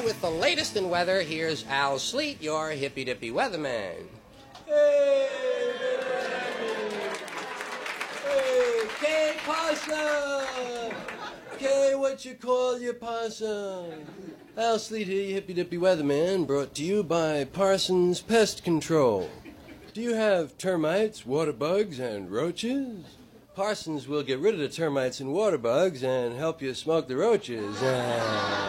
with the latest in weather, here's Al Sleet, your hippy-dippy weatherman. Hey, Kay Possum! Kay, what you call your possum? Al Sleet here, your hippy-dippy weatherman, brought to you by Parsons Pest Control. Do you have termites, water bugs, and roaches? Parsons will get rid of the termites and water bugs and help you smoke the roaches.